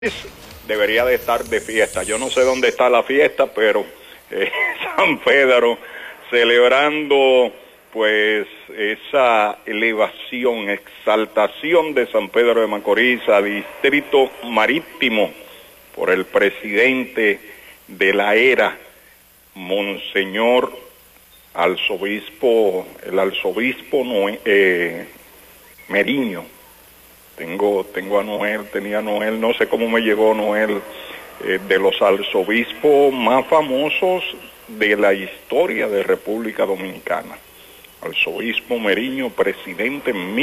debería de estar de fiesta. Yo no sé dónde está la fiesta, pero San Pedro celebrando pues esa elevación, exaltación de San Pedro de Macorís a distrito marítimo por el presidente de la era, Monseñor arzobispo, el arzobispo Meriño. Tengo a Noel, tenía a Noel, no sé cómo me llegó Noel, de los arzobispos más famosos de la historia de República Dominicana. Arzobispo Meriño, presidente, en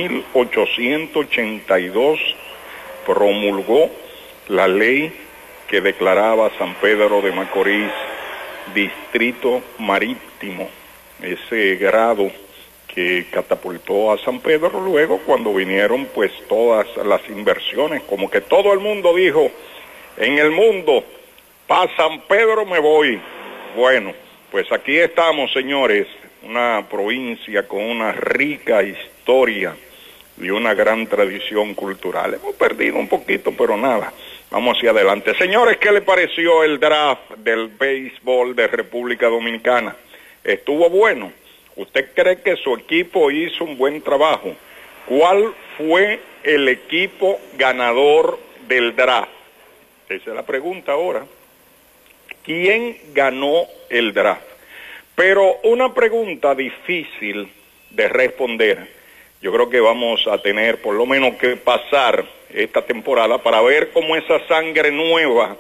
1882 promulgó la ley que declaraba a San Pedro de Macorís distrito marítimo, ese grado que catapultó a San Pedro luego cuando vinieron pues todas las inversiones, como que todo el mundo dijo, en el mundo, pa' San Pedro me voy. Bueno, pues aquí estamos, señores, una provincia con una rica historia y una gran tradición cultural. Hemos perdido un poquito, pero nada, vamos hacia adelante. Señores, ¿qué le pareció el draft del béisbol de República Dominicana? ¿Estuvo bueno? ¿Usted cree que su equipo hizo un buen trabajo? ¿Cuál fue el equipo ganador del draft? Esa es la pregunta ahora. ¿Quién ganó el draft? Pero una pregunta difícil de responder. Yo creo que vamos a tener por lo menos que pasar esta temporada para ver cómo esa sangre nueva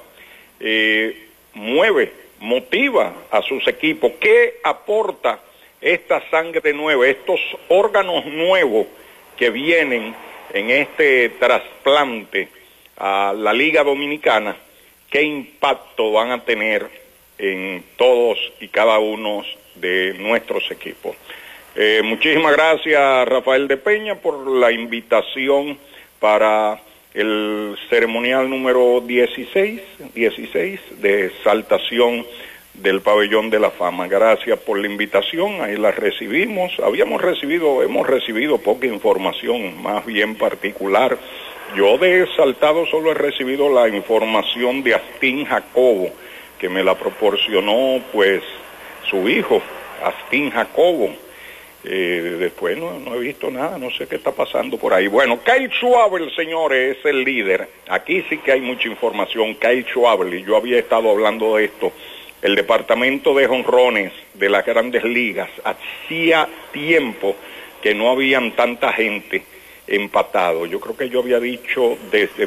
motiva a sus equipos. ¿Qué aporta esta sangre nueva, estos órganos nuevos que vienen en este trasplante a la Liga Dominicana? ¿Qué impacto van a tener en todos y cada uno de nuestros equipos? Muchísimas gracias, Rafael de Peña, por la invitación para el ceremonial número 16 de exaltación del Pabellón de la Fama. Gracias por la invitación, ahí la recibimos. Hemos recibido poca información, más bien particular. Yo de exaltado solo he recibido la información de Astín Jacobo, que me la proporcionó pues su hijo, Astín Jacobo. Después no he visto nada, no sé qué está pasando por ahí. Bueno, Kyle Schwabel, señores, es el líder. Aquí sí que hay mucha información. Kyle Schwabel, y yo había estado hablando de esto. El departamento de jonrones de las Grandes Ligas, hacía tiempo que no habían tanta gente empatado. Yo creo que yo había dicho desde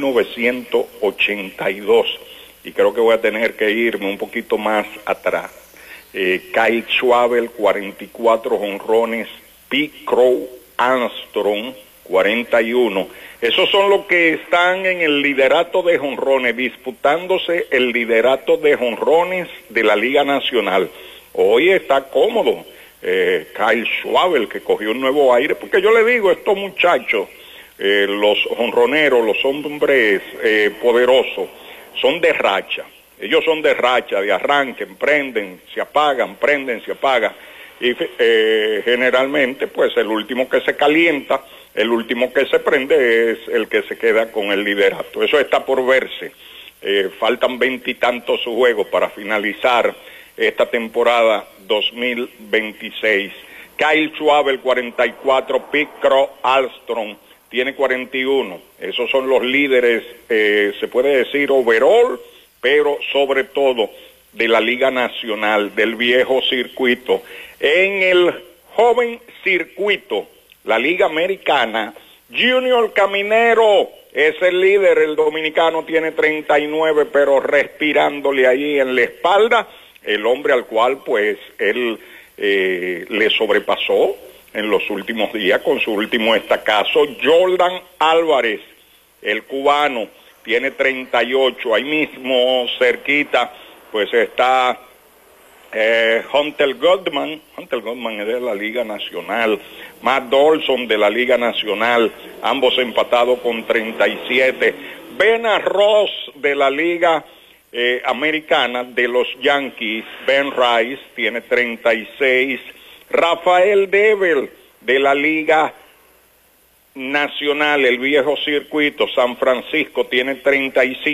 1982 y creo que voy a tener que irme un poquito más atrás. Kyle Schwabel, 44 jonrones, Pete Crow Armstrong, 41. Esos son los que están en el liderato de jonrones, disputándose el liderato de jonrones de la Liga Nacional. Hoy está cómodo Kyle Schwabel, que cogió un nuevo aire, porque yo le digo, estos muchachos, los jonroneros, los hombres poderosos, son de racha. Ellos son de racha, de arranque, prenden, se apagan, prenden, se apagan. Y generalmente, pues el último que se calienta, el último que se prende es el que se queda con el liderato. Eso está por verse. Faltan 20 y tantos juegos para finalizar esta temporada 2026. Kyle Schwabel, 44, Pete Crow Armstrong tiene 41. Esos son los líderes, se puede decir overall, pero sobre todo de la Liga Nacional, del viejo circuito. En el joven circuito, la Liga Americana, Junior Caminero es el líder, el dominicano tiene 39, pero respirándole ahí en la espalda, el hombre al cual pues él le sobrepasó en los últimos días con su último estacazo. Jordan Álvarez, el cubano, tiene 38, ahí mismo cerquita pues está Hunter Goodman es de la Liga Nacional, Matt Dawson de la Liga Nacional, ambos empatados con 37, Ben Ross de la Liga Americana de los Yankees, Ben Rice tiene 36, Rafael Devil de la Liga nacional, el viejo circuito, San Francisco tiene 35.